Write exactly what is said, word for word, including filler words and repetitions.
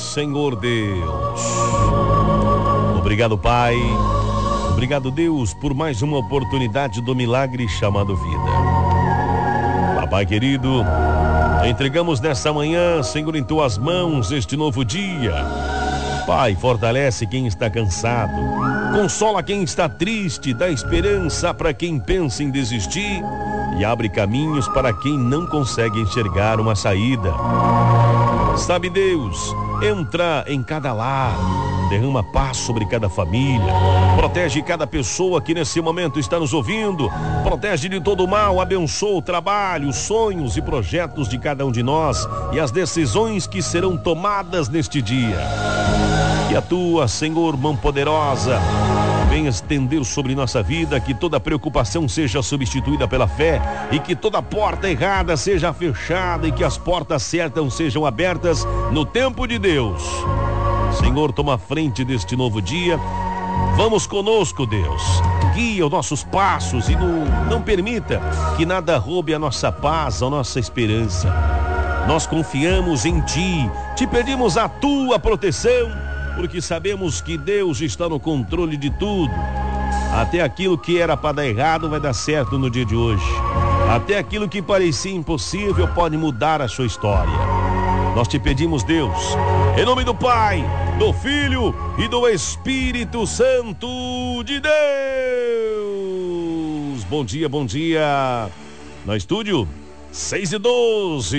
Senhor Deus. Obrigado, Pai. Obrigado, Deus, por mais uma oportunidade do milagre chamado vida. Papai querido, entregamos nessa manhã, Senhor, em tuas mãos este novo dia. Pai, fortalece quem está cansado, consola quem está triste, dá esperança para quem pensa em desistir e abre caminhos para quem não consegue enxergar uma saída. Sabe, Deus, entra em cada lar, derrama paz sobre cada família, protege cada pessoa que nesse momento está nos ouvindo, protege de todo mal, abençoa o trabalho, os sonhos e projetos de cada um de nós e as decisões que serão tomadas neste dia. Que a tua, Senhor, mão poderosa, venha estender sobre nossa vida, que toda preocupação seja substituída pela fé e que toda porta errada seja fechada e que as portas certas sejam abertas no tempo de Deus. Senhor, toma a frente deste novo dia. Vamos conosco, Deus. Guia os nossos passos e não, não permita que nada roube a nossa paz, a nossa esperança. Nós confiamos em Ti, te pedimos a Tua proteção, porque sabemos que Deus está no controle de tudo. Até aquilo que era para dar errado vai dar certo no dia de hoje. Até aquilo que parecia impossível pode mudar a sua história. Nós te pedimos, Deus, em nome do Pai, do Filho e do Espírito Santo de Deus. Bom dia, bom dia. No estúdio, seis e doze.